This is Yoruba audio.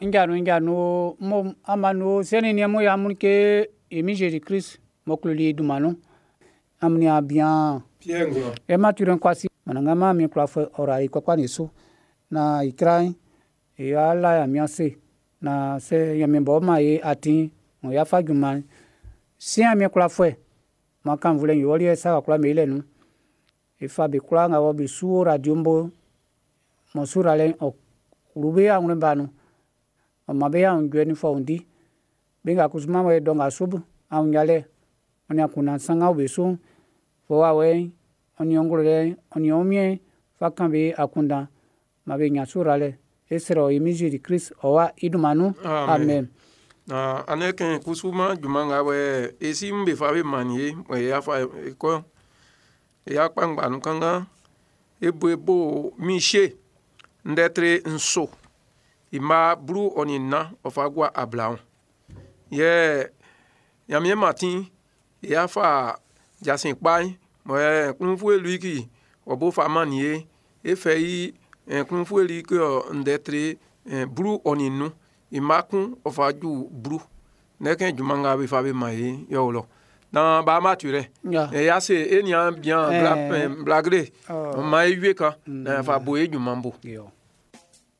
ingano mo amano senini mo ya mun ke emi Jésus Christ mo kluli dumano amni bien Piengo. e maturen kwasi mananga mi kwa fo ora i kwa ni so na ikrai e ala ya miase na se ya mi bo ma e atin mo ya fa guma si ami kwa fo ma kan vule yori sa kwa me lenu e fa be kwa nga wo be su radio mbo mo sura le o rube ya ngre banu o ma be ya ngwe ni fo ndi benga kusuma we donga subu au nyale oni akuna sanga be so fo wa we oni ongole oni omie fa kan be akunda ma be nya sura le esero imi Jésus Christ o wa idumanu amen aneke kusuma jumanga we esimbe fa be manie we ya fa ko ya kpangba nkanga ebo miche ndetre nso ima bru onina ofagwa ablaon ye yamie matin ya fa jasin pai mo kunfu elu ki obo fa manie e fe yi kunfu elu ki ndetre bru oninu imakun ofaju bru neken jumanga be fa be mai yo lo dans ba mature et ya c'est enia bien blagre mai yue ka fa boye jumambo